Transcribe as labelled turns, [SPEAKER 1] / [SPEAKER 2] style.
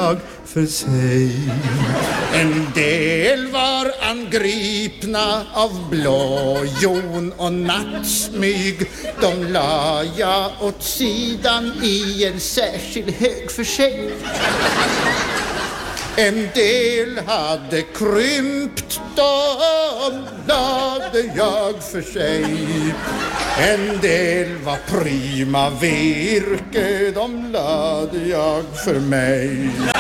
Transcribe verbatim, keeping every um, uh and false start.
[SPEAKER 1] jag för sig. En del var angripna av blåjon och nattsmyg. De la jag åt sidan i en särskild hög för sig. En del hade krympt, de lade jag för sig. En del var prima virke, de lade jag för mig.